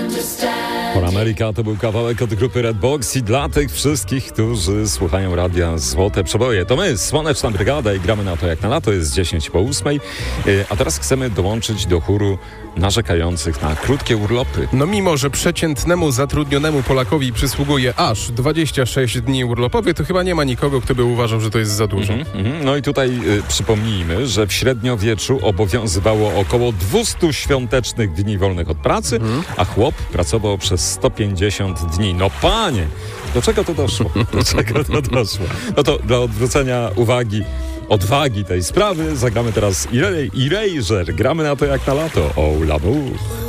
For America to był kawałek od grupy Redbox i dla tych wszystkich, którzy słuchają radia Złote Przeboje. To my, Słoneczna Brygada i gramy na to jak na lato, jest 10:08. A teraz chcemy dołączyć do chóru narzekających na krótkie urlopy. No mimo, że przeciętnemu zatrudnionemu Polakowi przysługuje aż 26 dni urlopowych, to chyba nie ma nikogo, kto by uważał, że to jest za dużo. No i tutaj przypomnijmy, że w średniowieczu obowiązywało około 200 świątecznych dni wolnych od pracy, a chłop pracował przez 150 dni. No panie, do czego to doszło? No to dla odwrócenia odwagi tej sprawy zagramy teraz Erasure. Gramy na to jak na lato. Oh l'amour.